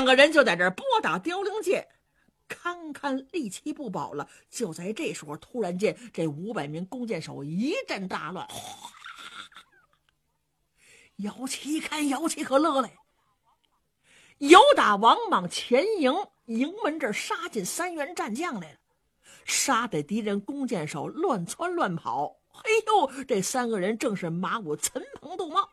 三个人就在这儿拨打凋零剑，看看力气不保了。就在这时候，突然间这500名弓箭手一阵大乱，姚琦一看，姚琦可乐了，由打王莽前营门这儿杀进3员战将来了，杀得敌人弓箭手乱窜乱跑。嘿呦，这3个人正是马武、陈鹏、杜茂。